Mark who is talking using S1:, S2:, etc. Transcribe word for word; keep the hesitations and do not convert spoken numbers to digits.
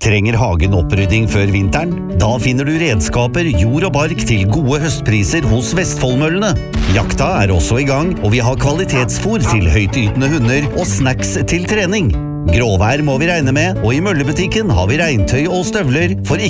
S1: Trenger hagen opprydding før vinteren? Da finner du redskaper, jord og bark til gode høstpriser hos Vestfoldmøllene. Jakta er også i gang, og vi har kvalitetsfôr til høytytende hunder og snacks til trening. Gråvær må vi regne med, og i møllebutikken har vi regntøy og støvler for ikke